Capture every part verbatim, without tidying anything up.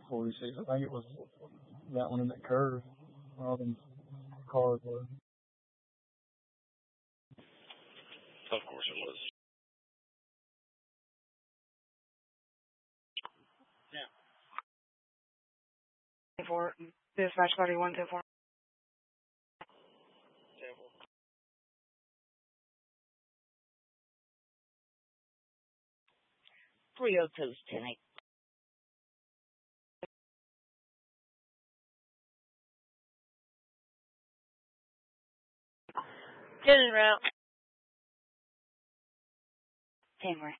forty-six. I think it was that one in that curve. All them cars were. Of course it was. Yeah. For dispatch party one two four. three oh two's ten eight. Ten en route. January.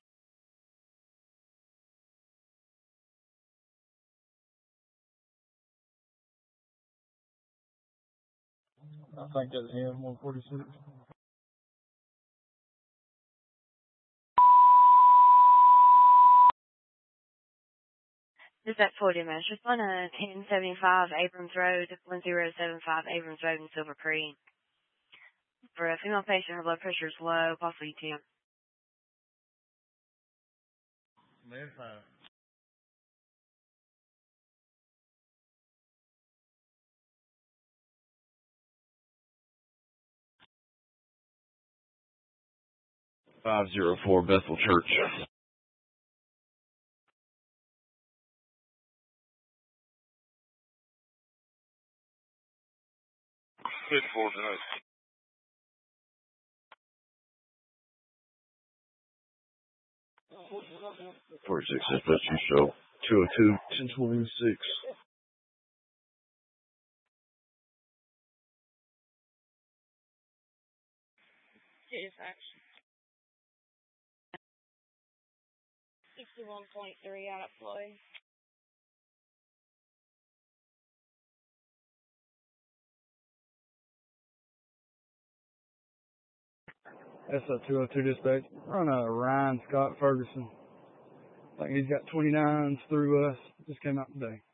I think that's him, one forty-six. Dispatch forty minutes. Respond to ten seventy-five Abrams Road, one zero seven five Abrams Road in Silver Creek. For a female patient, her blood pressure is low, possibly ten. Verify. five oh four Bethel Church. Good for tonight. forty-six, dispatch, you show two oh two, ten twenty-six. Dispatch. sixty-one point three out of Floyd. That's a two oh two dispatch. We're on a Ryan Scott Ferguson. I think he's got twenty-nines through us. Just came out today.